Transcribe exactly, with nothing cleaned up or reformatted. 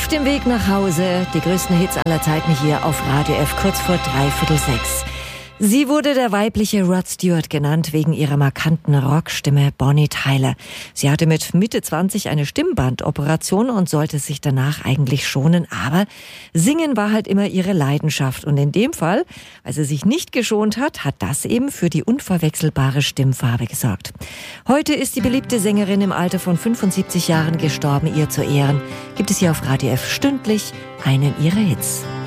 Auf dem Weg nach Hause, die größten Hits aller Zeiten hier auf Radio F, kurz vor dreiviertel sechs. Sie wurde der weibliche Rod Stewart genannt, wegen ihrer markanten Rockstimme Bonnie Tyler. Sie hatte mit Mitte zwanzig eine Stimmbandoperation und sollte sich danach eigentlich schonen, aber Singen war halt immer ihre Leidenschaft. Und in dem Fall, weil sie sich nicht geschont hat, hat das eben für die unverwechselbare Stimmfarbe gesorgt. Heute ist die beliebte Sängerin im Alter von fünfundsiebzig Jahren gestorben. Ihr zu Ehren gibt es hier auf Radio F stündlich einen ihrer Hits.